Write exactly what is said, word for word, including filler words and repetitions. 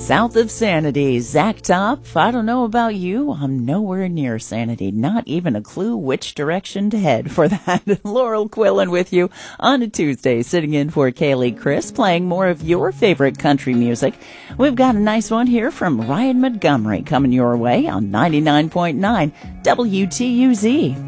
South of Sanity, Zach Top. I don't know about you, I'm nowhere near Sanity. Not even a clue which direction to head for that. Laurel Quillen with you on a Tuesday, sitting in for Kaylee Chris, playing more of your favorite country music. We've got a nice one here from Ryan Montgomery coming your way on ninety-nine point nine W T U Z.